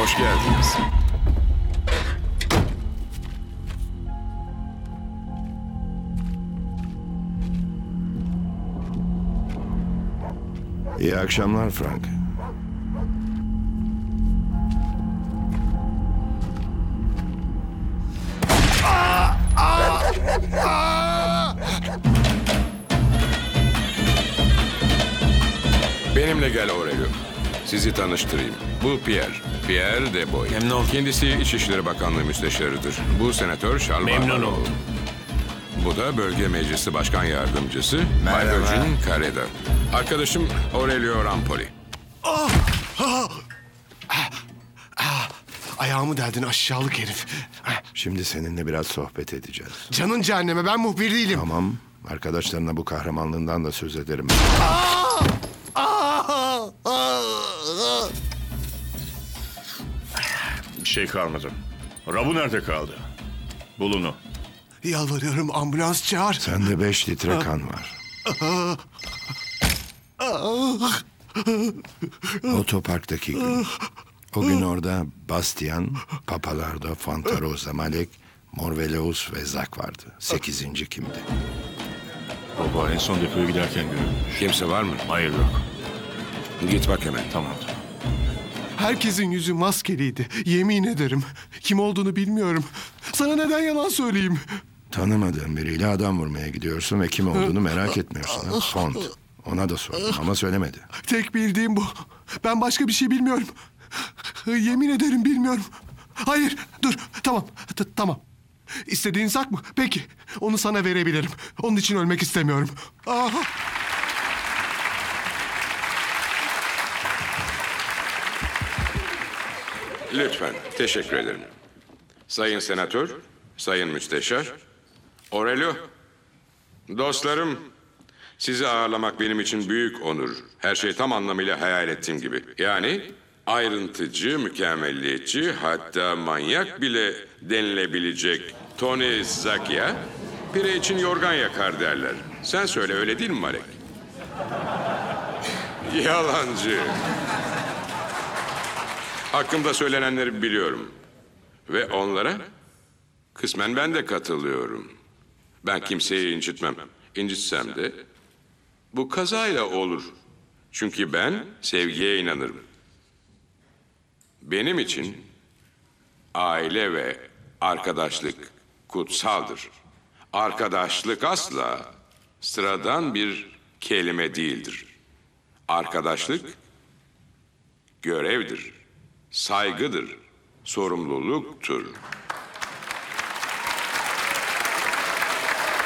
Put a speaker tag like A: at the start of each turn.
A: Hoş geldiniz.
B: İyi akşamlar Frank.
A: Benimle gel Aurelio. Sizi tanıştırayım. Bu Pierre. Pierre Deboy.
C: Memnun oldum.
A: Kendisi İçişleri Bakanlığı Müsteşarıdır. Bu Senatör Charles
C: Memnun
A: Barbaroux.
C: oldum.
A: Bu da Bölge Meclisi Başkan Yardımcısı Bay
B: Merhaba.
A: Eugene Carreda. Arkadaşım Aurelio Rampoli.
D: Ayağımı derdin aşağılık herif.
B: Şimdi seninle biraz sohbet edeceğiz.
D: Canın cehenneme, ben muhbir değilim.
B: Tamam, arkadaşlarına bu kahramanlığından da söz ederim.
E: Bir şey kalmadı. Rabu nerede kaldı? Bul onu.
D: Yalvarıyorum, ambulans çağır.
B: Sende 5 litre kan var. Otoparktaki gün. O gün orada Bastian, Papalardo, Fantarosa, Malek, Morveleus ve Zak vardı. 8. kimdi?
E: Baba en son depoya giderken görülmüş.
A: Kimse var mı?
E: Hayır yok.
A: Git bak hemen.
E: Tamam.
D: Herkesin yüzü maskeliydi. Yemin ederim. Kim olduğunu bilmiyorum. Sana neden yalan söyleyeyim?
B: Tanımadığın biriyle adam vurmaya gidiyorsun ve kim olduğunu merak etmiyorsun. Ha? Font. Ona da sordum ama söylemedi.
D: Tek bildiğim bu. Ben başka bir şey bilmiyorum. Yemin ederim bilmiyorum. Hayır, dur. Tamam, tamam. İstediğin sak mı? Peki, onu sana verebilirim. Onun için ölmek istemiyorum. Aha.
A: Lütfen. Teşekkür ederim. Sayın Senatör, Sayın Müsteşar, Aurelio, dostlarım, sizi ağırlamak benim için büyük onur. Her şey tam anlamıyla hayal ettiğim gibi. Yani ayrıntıcı, mükemmelliyetçi, hatta manyak bile denilebilecek Tony Zakia, pire için yorgan yakar derler. Sen söyle, öyle değil mi Malek? Yalancı. Hakkımda söylenenleri biliyorum. Ve onlara kısmen ben de katılıyorum. Ben kimseyi incitmem. İncitsem de bu kazayla olur. Çünkü ben sevgiye inanırım. Benim için aile ve arkadaşlık kutsaldır. Arkadaşlık asla sıradan bir kelime değildir. Arkadaşlık görevdir, saygıdır, sorumluluktur.